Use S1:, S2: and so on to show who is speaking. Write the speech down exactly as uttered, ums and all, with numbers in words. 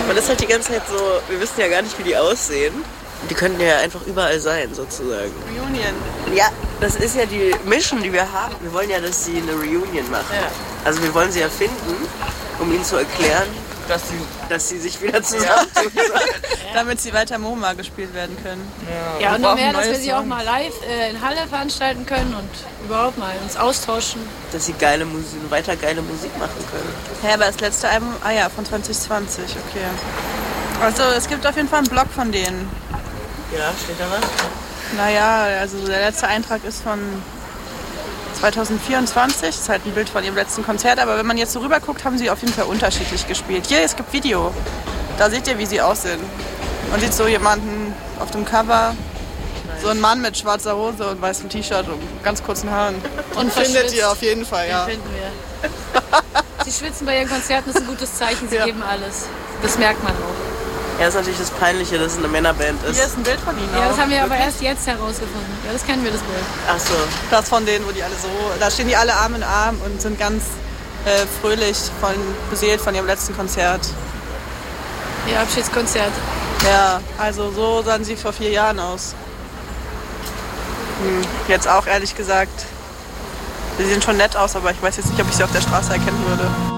S1: Man ist halt die ganze Zeit so, wir wissen ja gar nicht, wie die aussehen. Die könnten ja einfach überall sein, sozusagen.
S2: Reunion.
S1: Ja, das ist ja die Mission, die wir haben. Wir wollen ja, dass sie eine Reunion machen.
S2: Ja.
S1: Also wir wollen sie ja finden, um ihnen zu erklären,
S2: Dass sie,
S1: dass sie sich wieder zusammentun.
S2: ja. Damit sie weiter MoMA gespielt werden können.
S3: Ja,
S2: Wir
S3: und noch
S2: brauchen
S3: mehr, dass wir
S2: neue
S3: sie auch
S2: Songs.
S3: mal live äh, in Halle veranstalten können und überhaupt mal uns austauschen.
S1: Dass sie geile Musik, weiter geile Musik machen können.
S2: Ja, aber das letzte Album, ah ja, von zwanzig zwanzig, okay. Also es gibt auf jeden Fall einen Blog von denen.
S1: Ja, steht da was?
S2: Naja, also der letzte Eintrag ist von zwanzig vierundzwanzig, das ist halt ein Bild von ihrem letzten Konzert, aber wenn man jetzt so rüber guckt, haben sie auf jeden Fall unterschiedlich gespielt. Hier, es gibt Video, da seht ihr, wie sie aussehen. Man sieht so jemanden auf dem Cover, so ein Mann mit schwarzer Hose und weißem T-Shirt und ganz kurzen Haaren.
S3: Und
S2: Findet
S3: verschwitzt.
S2: ihr auf jeden Fall, ja.
S3: Den finden wir. Sie schwitzen bei ihren Konzerten, das ist ein gutes Zeichen, sie
S2: Ja.
S3: geben alles. Das merkt man auch.
S1: Ja, ist natürlich das Peinliche, dass es eine Männerband ist.
S2: Hier ist ein Bild von ihnen.
S3: Ja, das
S2: auch.
S3: haben wir aber erst jetzt herausgefunden. Ja, das kennen wir, das Bild.
S1: Ach so.
S2: Das von denen, wo die alle so, da stehen die alle Arm in Arm und sind ganz äh, fröhlich, von, beseelt von ihrem letzten Konzert.
S3: Ihr Abschiedskonzert.
S2: Ja, also so sahen sie vor vier Jahren aus. Hm, jetzt auch ehrlich gesagt, sie sehen schon nett aus, aber ich weiß jetzt nicht, ob ich sie auf der Straße erkennen würde.